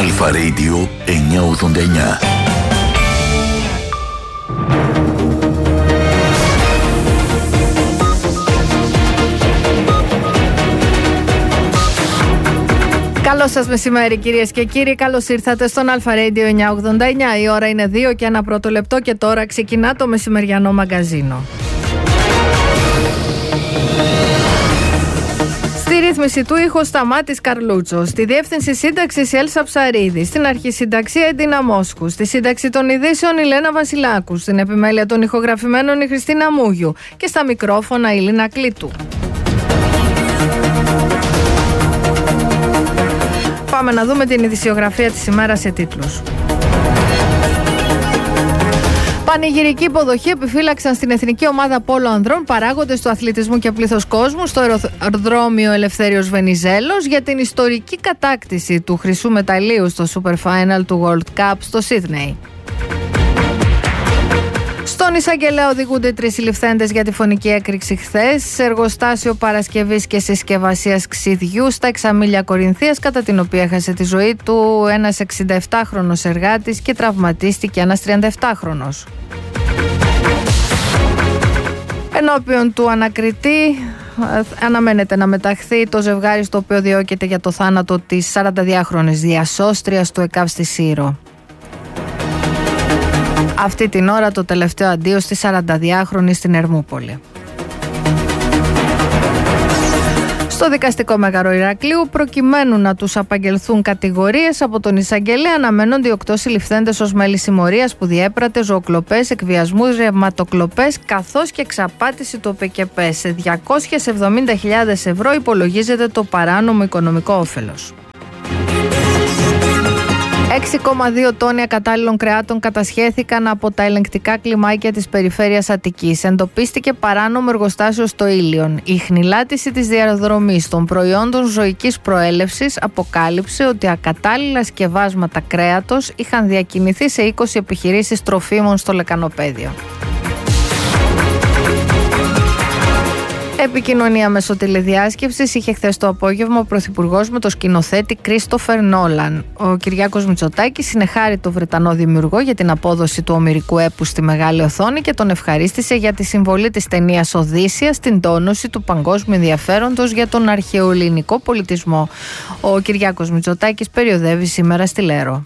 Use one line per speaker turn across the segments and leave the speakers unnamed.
Αλφα Radio 989.
Καλό σας μεσημέρι κυρίες και κύριοι, καλώς ήρθατε στον Αλφα Radio 989. Η ώρα είναι 2 και ένα πρώτο λεπτό και τώρα ξεκινά το μεσημεριανό μαγκαζίνο. Στη ρύθμιση του ήχου Σταμάτης Καρλούτσος, στη διεύθυνση σύνταξης η Έλσα Ψαρίδη, στην αρχισυνταξία Εντίνα Μόσχου, στη σύνταξη των ειδήσεων η Λένα Βασιλάκου, στην επιμέλεια των ηχογραφημένων η Χριστίνα Μούγιου και στα μικρόφωνα η Λίνα Κλήτου. Πάμε να δούμε την ειδησιογραφία της ημέρας σε τίτλους. Πανηγυρική υποδοχή επιφύλαξαν στην Εθνική Ομάδα Πόλο Ανδρών παράγοντες του αθλητισμού και πλήθος κόσμου στο αεροδρόμιο Ελευθέριος Βενιζέλος για την ιστορική κατάκτηση του χρυσού μεταλλίου στο Super Final του World Cup στο Σίδνεϊ. Στον εισαγγελέα οδηγούνται 3 συλληφθέντες για τη φωνική έκρηξη χθες σε εργοστάσιο παρασκευής και συσκευασίας ξυδιού στα Εξαμήλια Κορινθίας, κατά την οποία έχασε τη ζωή του ένας 67χρονος εργάτης και τραυματίστηκε ένας 37χρονος. Ενώπιον του ανακριτή αναμένεται να μεταχθεί το ζευγάρι στο οποίο διώκεται για το θάνατο της 42χρονης διασώστριας του ΕΚΑΒ στη Σύρο. Αυτή την ώρα το τελευταίο αντίο στη 42χρονη στην Ερμούπολη. Στο δικαστικό μέγαρο Ηρακλείου, προκειμένου να τους απαγγελθούν κατηγορίες από τον εισαγγελέα, αναμένονται 8 συλληφθέντες ως μέλη συμμορίας που διέπρατε ζωοκλοπές, εκβιασμούς, ρευματοκλοπές καθώς και εξαπάτηση του ΟΠΕΚΕΠ. Σε 270.000 ευρώ υπολογίζεται το παράνομο οικονομικό όφελος. 6,2 τόνοι ακατάλληλων κρεάτων κατασχέθηκαν από τα ελεγκτικά κλιμάκια της περιφέρειας Αττικής. Εντοπίστηκε παράνομο εργοστάσιο στο Ήλιον. Η χνηλάτιση της διαδρομής των προϊόντων ζωικής προέλευσης αποκάλυψε ότι ακατάλληλα σκευάσματα κρέατος είχαν διακινηθεί σε 20 επιχειρήσεις τροφίμων στο Λεκανοπαίδιο. Επικοινωνία μέσω τηλεδιάσκεψης είχε χθες το απόγευμα ο Πρωθυπουργός με τον σκηνοθέτη Κρίστοφερ Νόλαν. Ο Κυριάκος Μητσοτάκης συνεχάρη τον Βρετανό δημιουργό για την απόδοση του ομηρικού έπου στη μεγάλη οθόνη και τον ευχαρίστησε για τη συμβολή της ταινίας Οδύσσια στην τόνωση του παγκόσμιου ενδιαφέροντος για τον αρχαιοελληνικό πολιτισμό. Ο Κυριάκος Μητσοτάκης περιοδεύει σήμερα στη Λέρο.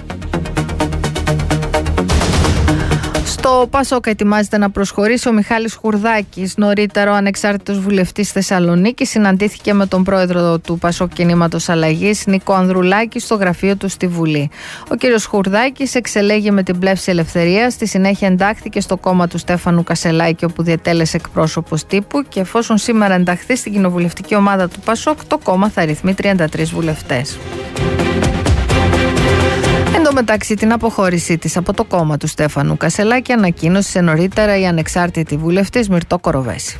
Το ΠΑΣΟΚ ετοιμάζεται να προσχωρήσει ο Μιχάλης Χουρδάκης. Νωρίτερα, ο ανεξάρτητος βουλευτής Θεσσαλονίκης συναντήθηκε με τον πρόεδρο του ΠΑΣΟΚ Κινήματος Αλλαγής, Νίκο Ανδρουλάκη, στο γραφείο του στη Βουλή. Ο κύριος Χουρδάκης εξελέγει με την Πλεύση Ελευθερίας. Στη συνέχεια εντάχθηκε στο κόμμα του Στέφανου Κασελάκη, όπου διετέλεσε εκπρόσωπος τύπου. Και εφόσον σήμερα ενταχθεί στην κοινοβουλευτική ομάδα του ΠΑΣΟΚ, το κόμμα θα αριθμεί 33 βουλευτές. Εν τω μεταξύ, την αποχώρησή της από το κόμμα του Στέφανου Κασελάκη ανακοίνωσε νωρίτερα η ανεξάρτητη βουλευτής Μυρτώ Κοροβέση.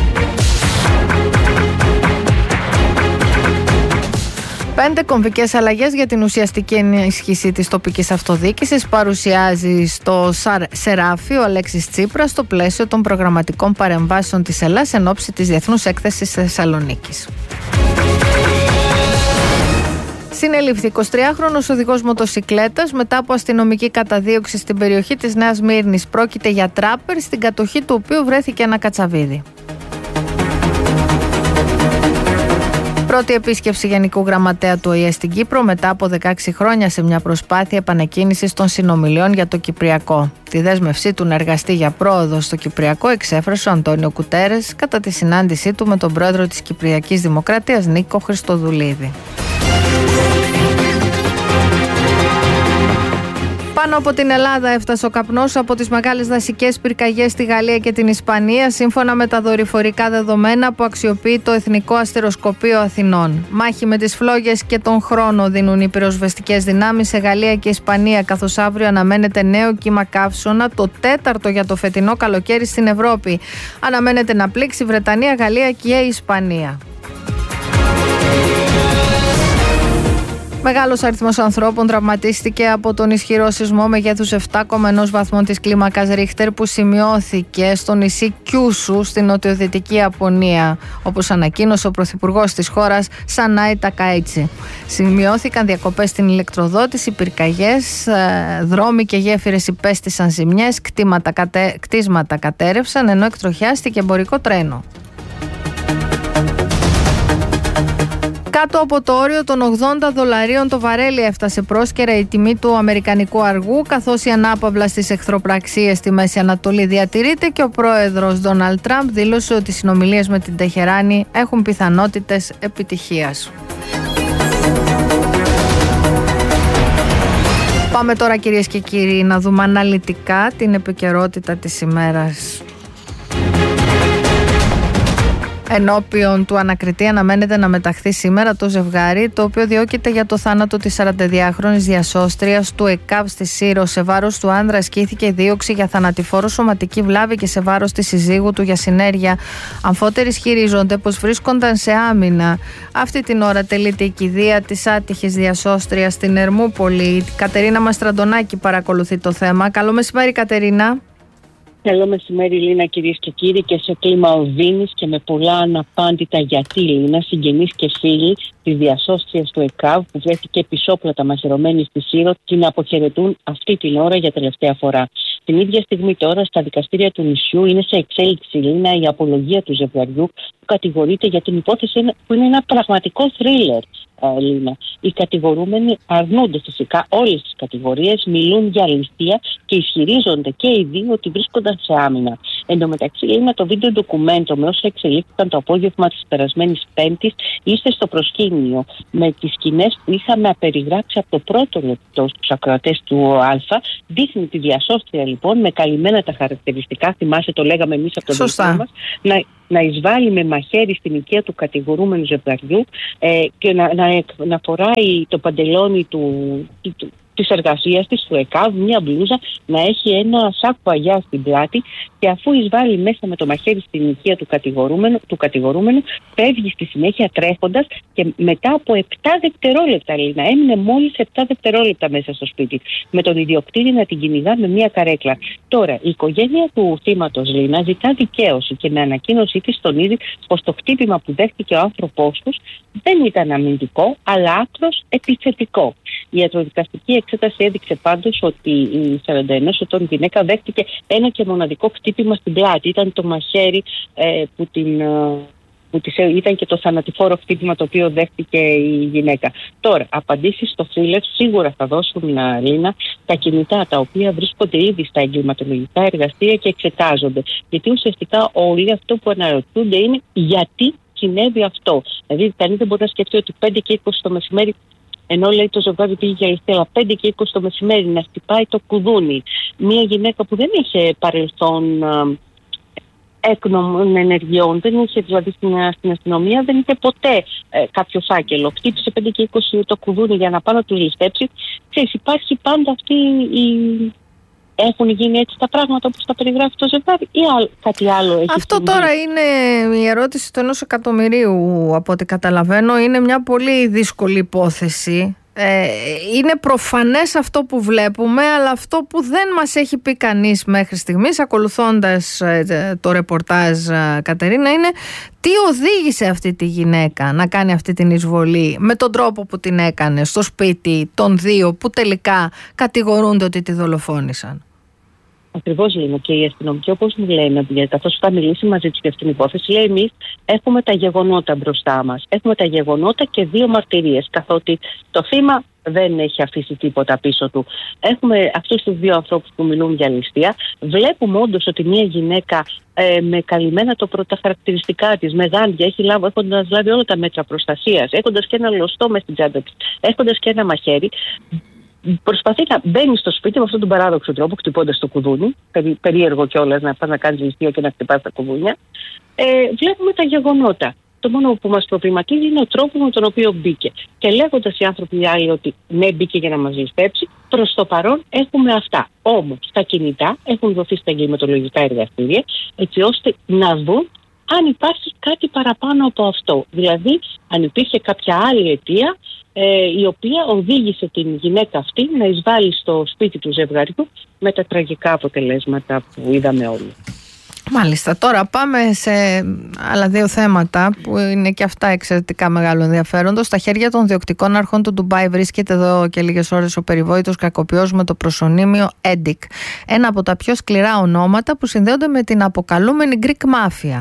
Πέντε κομβικές αλλαγές για την ουσιαστική ενίσχυση της τοπικής αυτοδιοίκησης παρουσιάζει στο Σεράφι ο Αλέξης Τσίπρας στο πλαίσιο των προγραμματικών παρεμβάσεων της Ελλάδας εν ώψη της Διεθνούς Έκθεσης Θεσσαλονίκης. Συνελήφθη 23χρονος οδηγός μοτοσικλέτας μετά από αστυνομική καταδίωξη στην περιοχή της Νέας Μύρνης. Πρόκειται για τράπερ, στην κατοχή του οποίου βρέθηκε ένα κατσαβίδι. Πρώτη επίσκεψη Γενικού Γραμματέα του ΟΗΕ στην Κύπρο μετά από 16 χρόνια σε μια προσπάθεια επανεκκίνησης των συνομιλιών για το Κυπριακό. Τη δέσμευσή του να εργαστεί για πρόοδο στο Κυπριακό εξέφρασε ο Αντώνιο Κουτέρες κατά τη συνάντησή του με τον πρόεδρο της Κυπριακής Δημοκρατίας Νίκο Χριστοδουλίδη. Πάνω από την Ελλάδα έφτασε ο καπνός από τις μεγάλες δασικές πυρκαγιές στη Γαλλία και την Ισπανία, σύμφωνα με τα δορυφορικά δεδομένα που αξιοποιεί το Εθνικό Αστεροσκοπείο Αθηνών. Μάχη με τις φλόγες και τον χρόνο δίνουν οι πυροσβεστικές δυνάμεις σε Γαλλία και Ισπανία, καθώς αύριο αναμένεται νέο κύμα καύσωνα, το τέταρτο για το φετινό καλοκαίρι στην Ευρώπη. Αναμένεται να πλήξει Βρετανία, Γαλλία και η Ισπανία. Μεγάλος αριθμός ανθρώπων τραυματίστηκε από τον ισχυρό σεισμό μεγέθους 7,1 βαθμών της κλίμακας Ρίχτερ που σημειώθηκε στο νησί Κιούσου στην νοτιοδυτική Ιαπωνία, όπως ανακοίνωσε ο πρωθυπουργός της χώρας Σανάι Τακαίτσι. Σημειώθηκαν διακοπές στην ηλεκτροδότηση, πυρκαγιές, δρόμοι και γέφυρες υπέστησαν ζημιές, κτίσματα κατέρευσαν, ενώ εκτροχιάστηκε εμπορικό τρένο. Κάτω από το όριο των $80 το βαρέλι έφτασε πρόσκαιρα η τιμή του αμερικανικού αργού, καθώς η ανάπαυλα στις εχθροπραξίες στη Μέση Ανατολή διατηρείται και ο πρόεδρος Ντόναλντ Τραμπ δήλωσε ότι οι συνομιλίες με την Τεχεράνη έχουν πιθανότητες επιτυχίας. Πάμε τώρα, κυρίες και κύριοι, να δούμε αναλυτικά την επικαιρότητα της ημέρας. Ενώπιον του ανακριτή αναμένεται να μεταχθεί σήμερα το ζευγάρι, το οποίο διώκεται για το θάνατο της 42χρονης διασώστριας του ΕΚΑΒ στη Σύρο. Σε βάρος του άνδρα ασκήθηκε δίωξη για θανατηφόρο σωματική βλάβη και σε βάρος της συζύγου του για συνέργεια. Αμφότεροι ισχυρίζονται πως βρίσκονταν σε άμυνα. Αυτή την ώρα τελείται η κηδεία της άτυχης διασώστριας στην Ερμούπολη. Η Κατερίνα Μαστραντονάκη παρακολουθεί το θέμα. Καλό μεσημέρι, Κατερίνα.
Καλό μεσημέρι, Λίνα, κυρίες και κύριοι, και σε κλίμα οδύνης και με πολλά αναπάντητα γιατί, Λίνα, συγγενείς και φίλοι της διασώστριας του ΕΚΑΒ που βρέθηκε πισόπλατα μαχαιρωμένη στη Σύρο την αποχαιρετούν αυτή την ώρα για τελευταία φορά. Την ίδια στιγμή τώρα στα δικαστήρια του νησιού είναι σε εξέλιξη, Λίνα, η απολογία του ζευγαριού που κατηγορείται για την υπόθεση που είναι ένα πραγματικό θρίλερ. Λίνα. Οι κατηγορούμενοι αρνούνται φυσικά όλες τις κατηγορίες, μιλούν για ληστεία και ισχυρίζονται και οι δύο ότι βρίσκονταν σε άμυνα. Εν τω μεταξύ, Λίνα, το βίντεο ντοκουμέντο με όσα εξελίχθηκαν το απόγευμα της περασμένης Πέμπτης είστε στο προσκήνιο με τις σκηνές που είχαμε απεριγράψει από το πρώτο λεπτό στους ακροατές του Α. Δείχνει τη διασώστρια λοιπόν με καλυμμένα τα χαρακτηριστικά, θυμάσαι το λέγαμε εμείς από το δίκτυο μας, να εισβάλλει με μαχαίρι στην οικία του κατηγορούμενου ζευγαριού και να φοράει το παντελόνι της εργασίας της, του ΕΚΑΒ, μια μπλούζα, να έχει ένα σάκο αγιά στην πλάτη και αφού εισβάλλει μέσα με το μαχαίρι στην οικία του κατηγορούμενου, φεύγει στη συνέχεια τρέχοντας και μετά από 7 δευτερόλεπτα, Λίνα, έμεινε μόλις 7 δευτερόλεπτα μέσα στο σπίτι, με τον ιδιοκτήτη να την κυνηγά με μια καρέκλα. Τώρα, η οικογένεια του θύματος, Λίνα, ζητά δικαίωση και με ανακοίνωσή της τονίζει πως το χτύπημα που δέχτηκε ο άνθρωπός τους δεν ήταν αμυντικό, αλλά άκρως επιθετικό. Η ιατροδικαστική εξέταση έδειξε πάντως ότι η 41 ετών γυναίκα δέχτηκε ένα και μοναδικό χτύπημα στην πλάτη. Ήταν το μαχαίρι ήταν και το θανατηφόρο χτύπημα το οποίο δέχτηκε η γυναίκα. Τώρα, απαντήσεις στο θρίλερ σίγουρα θα δώσουν, Λίνα, τα κινητά τα οποία βρίσκονται ήδη στα εγκληματολογικά εργαστήρια και εξετάζονται. Γιατί ουσιαστικά όλοι αυτό που αναρωτούνται είναι γιατί συνέβη αυτό. Δηλαδή, κανείς δεν μπορεί να σκεφτεί ότι 5 και 20 το μεσημέρι, ενώ λέει το ζευγάρι πήγε για ληστεία, 5 και 20 το μεσημέρι να χτυπάει το κουδούνι. Μια γυναίκα που δεν είχε παρελθόν έκνομων ενεργειών, δεν είχε δηλαδή στην αστυνομία, δεν είχε ποτέ κάποιο φάκελο. Χτύπησε 5 και 20 το κουδούνι για να πάει να του ληστέψει. Ξέρεις, υπάρχει πάντα αυτή η... Έχουν γίνει έτσι τα πράγματα όπως τα περιγράφει το ζευγάρι ή κάτι άλλο έχει
αυτό
συμβεί?
Τώρα είναι η ερώτηση του 1 εκατομμυρίου από ό,τι καταλαβαίνω. Είναι μια πολύ δύσκολη υπόθεση. Είναι προφανές αυτό που βλέπουμε, αλλά αυτό που δεν μας έχει πει κανείς μέχρι στιγμής, ακολουθώντας το ρεπορτάζ, Κατερίνα, είναι τι οδήγησε αυτή τη γυναίκα να κάνει αυτή την εισβολή με τον τρόπο που την έκανε στο σπίτι των δύο που τελικά κατηγορούνται ότι τη δολοφόνησαν.
Ακριβώς, Λίνα, και οι αστυνομικοί, όπως μου λένε, καθώς θα μιλήσει μαζί τους για αυτήν την υπόθεση, λέει εμείς έχουμε τα γεγονότα μπροστά μας. Έχουμε τα γεγονότα και 2 μαρτυρίες, καθότι το θύμα δεν έχει αφήσει τίποτα πίσω του. Έχουμε αυτούς τους 2 ανθρώπους που μιλούν για ληστεία. Βλέπουμε όντως ότι μια γυναίκα με καλυμμένα το πρώτα χαρακτηριστικά της, με γάντια, έχοντας λάβει όλα τα μέτρα προστασίας, έχοντας και ένα λωστό μες στην τσάντα της, έχοντας και ένα μαχαίρι, προσπαθεί να μπαίνει στο σπίτι με αυτόν τον παράδοξο τρόπο, χτυπώντας το κουδούνι. Περίεργο κιόλας να πας να κάνεις ληστεία και να χτυπάς τα κουδούνια. Βλέπουμε τα γεγονότα. Το μόνο που μας προβληματίζει είναι ο τρόπος με τον οποίο μπήκε. Και λέγοντας οι άνθρωποι οι άλλοι ότι ναι, μπήκε για να μας ληστέψει, προς το παρόν έχουμε αυτά. Όμως τα κινητά έχουν δοθεί στα εγκληματολογικά εργαστήρια, έτσι ώστε να δουν αν υπάρχει κάτι παραπάνω από αυτό. Δηλαδή, αν υπήρχε κάποια άλλη αιτία η οποία οδήγησε την γυναίκα αυτή να εισβάλλει στο σπίτι του ζευγαριού με τα τραγικά αποτελέσματα που είδαμε όλοι.
Μάλιστα. Τώρα πάμε σε άλλα δύο θέματα που είναι και αυτά εξαιρετικά μεγάλο ενδιαφέροντος. Στα χέρια των διοκτικών αρχών του Ντουμπάι βρίσκεται εδώ και λίγες ώρες ο περιβόητος κακοποιός με το προσωνύμιο Έντικ. Ένα από τα πιο σκληρά ονόματα που συνδέονται με την αποκαλούμενη Greek Mafia.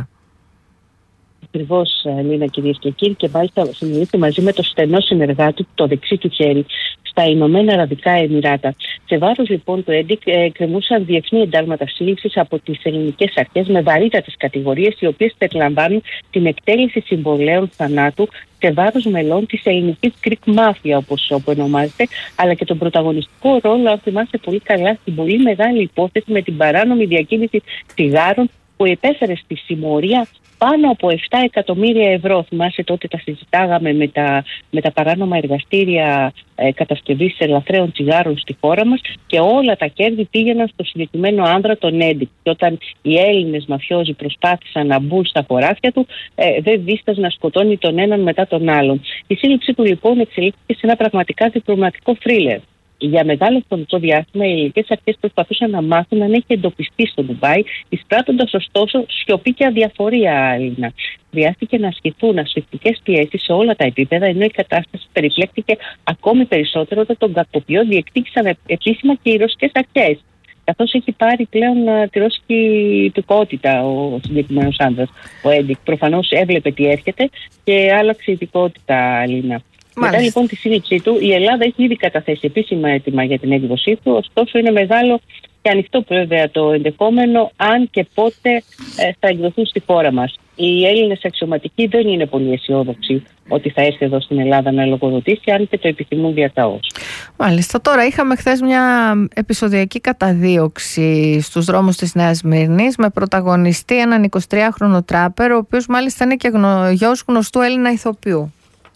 Ακριβώς, Λίνα, κυρίες και κύριοι, και μάλιστα συνειδητοποιεί μαζί με το στενό συνεργάτη του, το δεξί του χέρι, στα Ηνωμένα Αραβικά Εμιράτα. Σε βάρος λοιπόν του Έντικ κρεμούσαν διεθνή εντάλματα σύλληψης από τις ελληνικές αρχές με βαρύτατες κατηγορίες, οι οποίες περιλαμβάνουν την εκτέλεση συμβολέων θανάτου σε βάρος μελών της ελληνικής Greek Mafia, όπως ονομάζεται, αλλά και τον πρωταγωνιστικό ρόλο, αν θυμάστε πολύ καλά, στην πολύ μεγάλη υπόθεση με την παράνομη διακίνηση τσιγάρων που υπέφερε στη συμμορία πάνω από 7 εκατομμύρια ευρώ. Θυμάσαι, τότε τα συζητάγαμε με τα παράνομα εργαστήρια κατασκευής ελαφραίων τσιγάρων στη χώρα μας, και όλα τα κέρδη πήγαιναν στο συγκεκριμένο άνδρα τον Έντικ. Και όταν οι Έλληνες μαφιόζοι προσπάθησαν να μπουν στα χωράφια του, δεν δίσταζε να σκοτώνει τον έναν μετά τον άλλον. Η σύλληψή του λοιπόν εξελίχθηκε σε ένα πραγματικά διπλωματικό θρίλερ. Για μεγάλο χρονικό διάστημα, οι ελληνικές αρχές προσπαθούσαν να μάθουν αν έχει εντοπιστεί στο Ντουμπάι, εισπράττοντας ωστόσο σιωπή και αδιαφορία, Έλληνα. Χρειάστηκε να ασκηθούν ασφυκτικές πιέσεις σε όλα τα επίπεδα, ενώ η κατάσταση περιπλέκτηκε ακόμη περισσότερο όταν τον κακοποιό διεκδίκησαν επίσημα και οι ρωσικές αρχές. Καθώς έχει πάρει πλέον τη ρώσικη υπηκότητα ο συγκεκριμένος άνδρας, ο Έντικ. Προφανώς έβλεπε τι έρχεται και άλλαξε υπηκότητα, Έλληνα. Μετά λοιπόν τη σύλληψή του, η Ελλάδα έχει ήδη καταθέσει επίσημα έτοιμα για την έκδοσή του, ωστόσο είναι μεγάλο και ανοιχτό βέβαια το ενδεχόμενο αν και πότε θα εκδοθούν στη χώρα μας. Οι Έλληνες αξιωματικοί δεν είναι πολύ αισιόδοξοι ότι θα έρθει εδώ στην Ελλάδα να λογοδοτήσει, αν και το επιθυμούν διακαώς.
Μάλιστα. Τώρα είχαμε χθες μια επεισοδιακή καταδίωξη στους δρόμους της Νέας Σμύρνης με πρωταγωνιστή έναν 23χρονο τράπερ, ο οποίος μάλιστα είναι και γιος γνωστού Έλληνα ηθοποιού.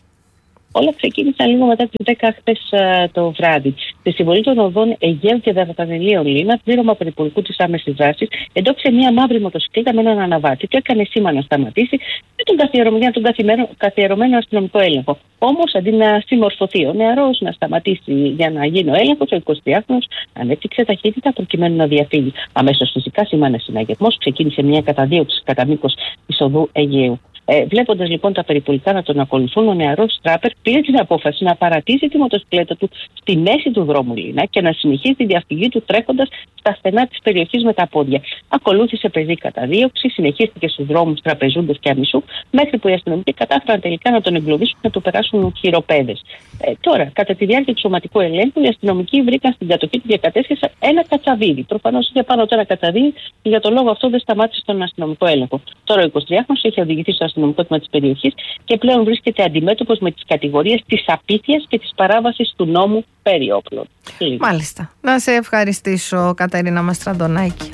Όλα ξεκίνησαν λίγο μετά τις 10 χθες το βράδυ. Στη συμβολή των οδών Αιγαίου και Δαρδανελίων, Λίνα, πλήρωμα περιπολικού της άμεσης δράσης, εντόπισε μία μαύρη μοτοσυκλέτα με έναν αναβάτη. Του έκανε σήμα να σταματήσει και τον καθιερωμένο αστυνομικό έλεγχο. Όμως, αντί να συμμορφωθεί ο νεαρός να σταματήσει για να γίνει ο έλεγχος, ο 23χρονος ανέπτυξε ταχύτητα προκειμένου να διαφύγει. Αμέσως, φυσικά, σήμανε συναγερμός, ξεκίνησε μια καταδίωξη κατά μήκος της οδού Αιγαίου. Βλέποντας λοιπόν τα περιπολικά να τον ακολουθούν, ο νεαρός τράπερ πήρε την απόφαση να παρατήσει τη μοτοσυκλέτα του στη μέση του δρόμου, Λίνα, και να συνεχίσει τη διαφυγή του τρέχοντας στα στενά της περιοχής με τα πόδια. Ακολούθησε πεζή καταδίωξη, συνεχίστηκε στους δρόμους τραπεζούντες και αμισού, μέχρι που οι αστυνομικοί κατάφεραν τελικά να τον εγκλωβίσουν και να του περάσουν χειροπέδες. Τώρα, κατά τη διάρκεια του σωματικού ελέγχου, οι αστυνομικοί βρήκαν στην κατοχή του και κατέσχεσαν ένα κατσαβίδι. Προφανώς είχε πάνω από ένα κατσαβίδι και για τον λόγο αυτό δεν σταμάτησε τον αστυνομικό έλεγχο. Τώρα ο 23χρονος έχει οδηγηθεί στο αστυνομικό τμήμα της περιοχής και πλέον βρίσκεται αντιμέτωπος με τις κατηγορίες της απίθειας και της παράβασης του νόμου περί όπλων.
Μάλιστα. Να σε ευχαριστήσω, Κατερίνα Μαστραντονάκη.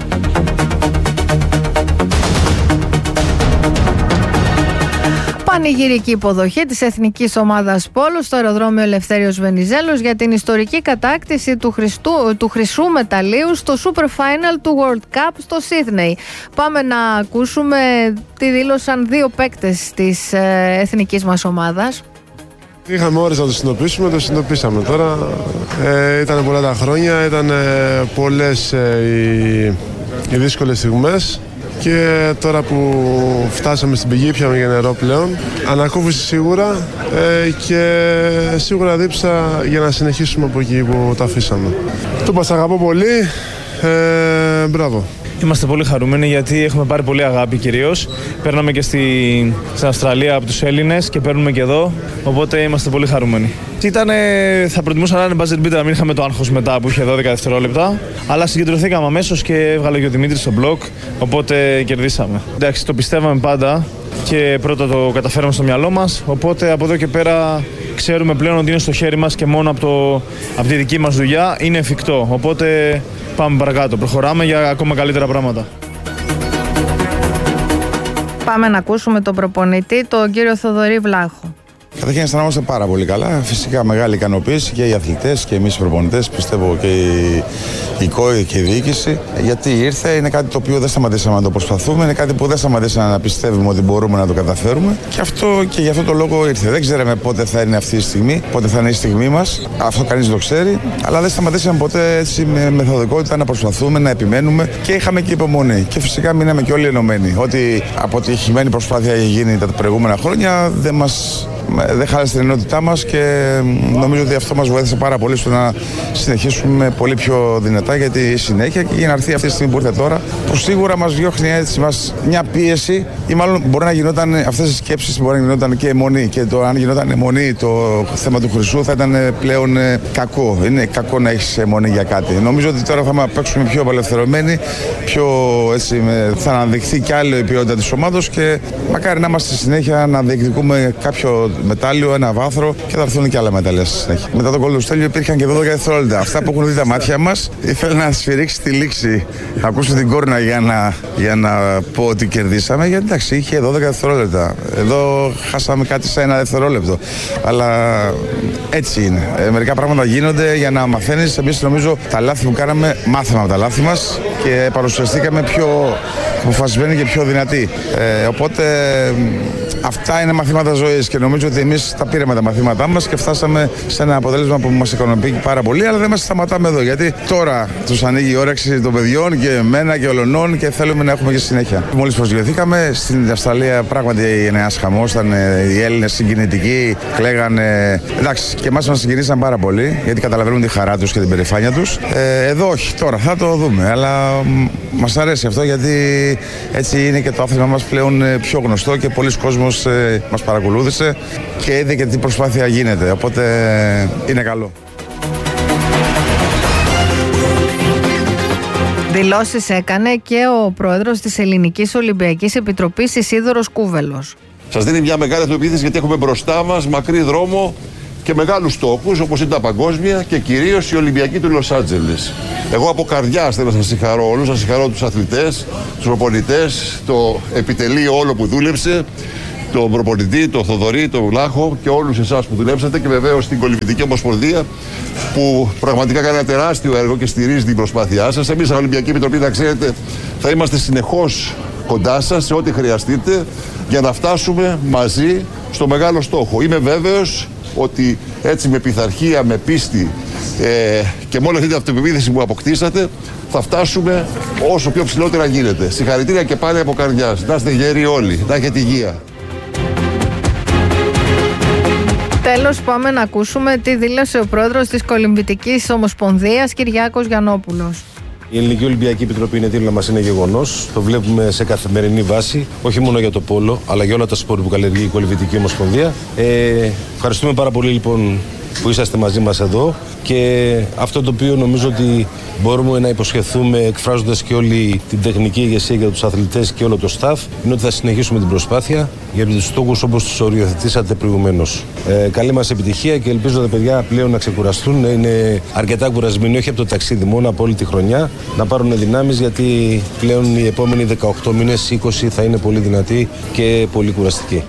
Πανηγυρική υποδοχή της Εθνικής Ομάδας Πόλου στο αεροδρόμιο Ελευθέριος Βενιζέλος για την ιστορική κατάκτηση του χρυσού μεταλλίου στο Super Final του World Cup στο Σίδνεϊ. Πάμε να ακούσουμε τι δήλωσαν δύο παίκτες της εθνικής μας ομάδας.
Είχαμε ώρες να το συνειδητοποιήσουμε, το συνειδητοποίησαμε τώρα. Ήταν πολλά τα χρόνια, ήταν πολλές οι δύσκολες στιγμές. Και τώρα που φτάσαμε στην πηγή, πιάμε για νερό πλέον. Ανακούφιση σίγουρα και σίγουρα δίψα για να συνεχίσουμε από εκεί που τα αφήσαμε. Του είπα, σ' αγαπώ πολύ, μπράβο.
Είμαστε πολύ χαρούμενοι γιατί έχουμε πάρει πολύ αγάπη κυρίως. Παίρναμε και στην Αυστραλία από τους Έλληνες και παίρνουμε και εδώ, οπότε είμαστε πολύ χαρούμενοι. Θα προτιμούσα να είναι buzzer beater, να μην είχαμε το άγχος μετά που είχε 12 δευτερόλεπτα. Αλλά συγκεντρωθήκαμε αμέσως και έβγαλε και ο Δημήτρης στο μπλοκ, οπότε κερδίσαμε. Εντάξει, το πιστεύαμε πάντα και πρώτα το καταφέραμε στο μυαλό μας, οπότε από εδώ και πέρα ξέρουμε πλέον ότι είναι στο χέρι μας και μόνο από τη δική μας δουλειά είναι εφικτό. Οπότε πάμε παρακάτω, προχωράμε για ακόμα καλύτερα πράγματα.
Πάμε να ακούσουμε τον προπονητή, τον κύριο Θοδωρή Βλάχο.
Καταρχήν αισθανόμαστε πάρα πολύ καλά. Φυσικά μεγάλη ικανοποίηση και οι αθλητές και εμείς οι προπονητές, πιστεύω και η ΚΟΗ και η διοίκηση. Γιατί ήρθε, είναι κάτι το οποίο δεν σταματήσαμε να το προσπαθούμε, είναι κάτι που δεν σταματήσαμε να πιστεύουμε ότι μπορούμε να το καταφέρουμε. Και γι' αυτό το λόγο ήρθε. Δεν ξέραμε πότε θα είναι αυτή η στιγμή, πότε θα είναι η στιγμή μας. Αυτό κανείς δεν το ξέρει. Αλλά δεν σταματήσαμε ποτέ έτσι με μεθοδικότητα να προσπαθούμε, να επιμένουμε και είχαμε και υπομονή. Και φυσικά μείναμε και όλοι ενωμένοι. Ότι αποτυχημένη προσπάθεια έχει γίνει τα προηγούμενα χρόνια δεν χάλασε την ενότητά μας και νομίζω ότι αυτό μας βοήθησε πάρα πολύ στο να συνεχίσουμε πολύ πιο δυνατά για τη συνέχεια και για να έρθει αυτή τη στιγμή που ήρθε τώρα, που σίγουρα μας διώχνει έτσι μια πίεση ή μάλλον μπορεί να γινόταν αυτές οι σκέψεις, μπορεί να γινόταν και αιμονή. Και αν γινόταν αιμονή το θέμα του Χρυσού θα ήταν πλέον κακό. Είναι κακό να έχεις αιμονή για κάτι. Νομίζω ότι τώρα θα παίξουμε πιο απελευθερωμένοι, θα αναδειχθεί κι άλλη η ποιότητα της ομάδος και μακάρι να είμαστε στη συνέχεια να διεκδικούμε κάποιο μετάλλιο, ένα βάθρο και θα έρθουν και άλλα μετάλλια στη συνέχεια. Μετά τον γκολ του Στέλιου υπήρχαν και 12 δευτερόλεπτα. Αυτά που έχουν δει τα μάτια μας, ήθελα να σφυρίξει τη λήξη, να ακούσω την κόρνα για να πω ότι κερδίσαμε. Γιατί εντάξει, είχε 12 δευτερόλεπτα. Εδώ χάσαμε κάτι σε ένα δευτερόλεπτο. Αλλά έτσι είναι. Μερικά πράγματα γίνονται για να μαθαίνεις. Εμείς νομίζω τα λάθη που κάναμε, μάθαμε από τα λάθη μας και παρουσιαστήκαμε πιο αποφασισμένοι και πιο δυνατοί. Οπότε αυτά είναι μαθήματα ζωής και νομίζω ότι εμείς τα πήραμε τα μαθήματά μας και φτάσαμε σε ένα αποτέλεσμα που μας ικανοποιεί πάρα πολύ, αλλά δεν μας σταματάμε εδώ γιατί τώρα τους ανοίγει η όρεξη των παιδιών και εμένα και ολονών και θέλουμε να έχουμε και συνέχεια. Μόλις προσγειωθήκαμε στην Αυστραλία, πράγματι έγινε ένας χαμός, ήταν οι Έλληνες συγκινητικοί, κλαίγανε. Εντάξει, και εμάς μας συγκινήσαν πάρα πολύ γιατί καταλαβαίνουν τη χαρά τους και την περηφάνεια τους. Εδώ όχι, τώρα θα το δούμε, αλλά μας αρέσει αυτό γιατί έτσι είναι και το άθλημα μας πλέον πιο γνωστό και πολλοί κόσμος μας παρακολούθησε και είδε και τι προσπάθεια γίνεται, οπότε είναι καλό.
Δηλώσεις έκανε και ο πρόεδρος της Ελληνικής Ολυμπιακής Επιτροπής, Ισίδωρος Κούβελος.
Σας δίνει μια μεγάλη αυτοπεποίθηση γιατί έχουμε μπροστά μας μακρύ δρόμο και μεγάλους στόχους όπως είναι τα παγκόσμια και κυρίως η Ολυμπιακή του Λος Άντζελες. Εγώ από καρδιάς θέλω να σας συγχαρώ όλους, να συγχαρώ τους αθλητές, τους προπονητές, το επιτελείο όλο που δούλεψε, τον προπονητή, τον Θοδωρή, τον Βλάχο και όλους εσάς που δουλέψατε και βεβαίως την Κολυμβητική Ομοσπονδία που πραγματικά κάνει ένα τεράστιο έργο και στηρίζει την προσπάθειά σας. Εμείς, σαν Ολυμπιακή Επιτροπή, να ξέρετε, θα είμαστε συνεχώς κοντά σας σε ό,τι χρειαστείτε για να φτάσουμε μαζί στο μεγάλο στόχο. Είμαι βέβαιος ότι έτσι με πειθαρχία, με πίστη και με όλη αυτή την αυτοπεποίθηση που αποκτήσατε θα φτάσουμε όσο πιο ψηλότερα γίνεται. Συγχαρητήρια και πάλι από καρδιάς. Να είστε γέροι όλοι, να έχετε υγεία.
Τέλος, πάμε να ακούσουμε τι δήλωσε ο πρόεδρος της Κολυμβητικής Ομοσπονδίας, Κυριάκος Γιαννόπουλος.
Η Ελληνική Ολυμπιακή Επιτροπή είναι δίπλα μας, είναι γεγονός. Το βλέπουμε σε καθημερινή βάση, όχι μόνο για το πόλο, αλλά για όλα τα σπορ που καλλιεργεί η Κολυμβητική Ομοσπονδία. Ευχαριστούμε πάρα πολύ λοιπόν που είσαστε μαζί μας εδώ και αυτό το οποίο νομίζω ότι μπορούμε να υποσχεθούμε εκφράζοντας και όλη την τεχνική ηγεσία για τους αθλητές και όλο το staff είναι ότι θα συνεχίσουμε την προσπάθεια για τους στόχους όπως τους οριοθετήσατε προηγουμένως. Καλή μας επιτυχία και ελπίζω τα παιδιά πλέον να ξεκουραστούν, να είναι αρκετά κουρασμένοι, όχι από το ταξίδι μόνο, από όλη τη χρονιά, να πάρουν δυνάμεις γιατί πλέον οι επόμενοι 18 μήνες, 20 θα είναι πολύ δυνατοί και πολύ κουραστικοί.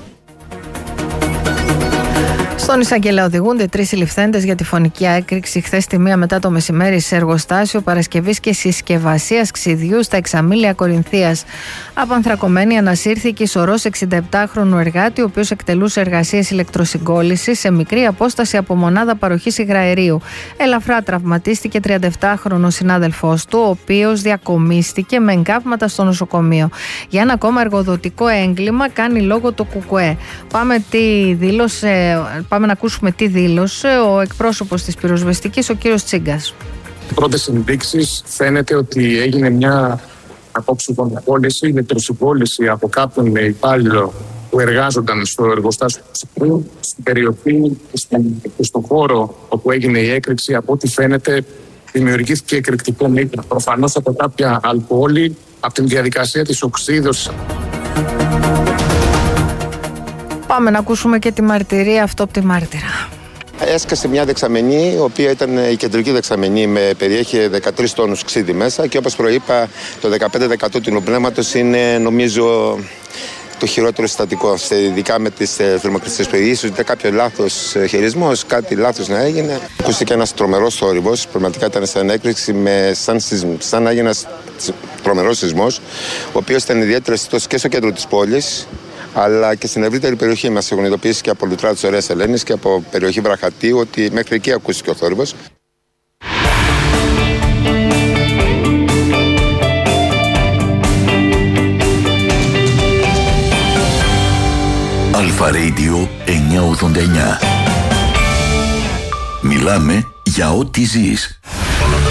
Στον εισαγγελέα οδηγούνται 3 συλληφθέντες για τη φωνική έκρηξη χθες τη 1 μετά το μεσημέρι σε εργοστάσιο παρασκευής και συσκευασίας ξυδιού στα Εξαμήλια Κορινθίας. Απανθρακωμένη ανασύρθηκε η σωρός 67χρονου εργάτη, ο οποίος εκτελούσε εργασίες ηλεκτροσυγκόλλησης σε μικρή απόσταση από μονάδα παροχής υγραερίου. Ελαφρά τραυματίστηκε 37χρονο συνάδελφός του, ο οποίος διακομίστηκε με εγκάβματα στο νοσοκομείο. Για ένα ακόμα εργοδοτικό έγκλημα κάνει λόγο το ΚΚΕ. Πάμε να ακούσουμε τι δήλωσε ο εκπρόσωπος της πυροσβεστικής, ο κύριος Τσίγκας.
Πρώτες ενδείξεις φαίνεται ότι έγινε μια απόψη ηλεκτροσυγκόλληση από κάποιον υπάλληλο που εργάζονταν στο εργοστάσιο του στην περιοχή και στον χώρο όπου έγινε η έκρηξη. Από ό,τι φαίνεται δημιουργήθηκε εκρηκτικό μήτρα. Προφανώς από κάποια αλκοόλη, από την διαδικασία της οξύδωσης.
Πάμε να ακούσουμε και τη μαρτυρία αυτόπτη μάρτυρα.
Έσκασε μια δεξαμενή, η οποία ήταν η κεντρική δεξαμενή, περιέχει 13 τόνους ξύδι μέσα και όπως προείπα το 15% του νοπνεύματος είναι νομίζω το χειρότερο συστατικό, ειδικά με τις θερμοκρασίες που ίσως ήταν κάποιο λάθος χειρισμός, κάτι λάθος να έγινε. Ακούστηκε ένας τρομερός θόρυβος, πραγματικά ήταν σαν έκρηξη, σαν να έγινε ένας τρομερός σεισμός, ο οποίος ήταν ιδιαίτερα αισθητός και στο κέντρο της πόλης, αλλά και στην ευρύτερη περιοχή. Μας έχουν ειδοποιήσει και από Λουτρά της Ωραίας Ελένης και από περιοχή Βραχατίου ότι μέχρι εκεί ακούστηκε ο θόρυβος.
Αλφα Radio 989. Μιλάμε για ό,τι ζεις.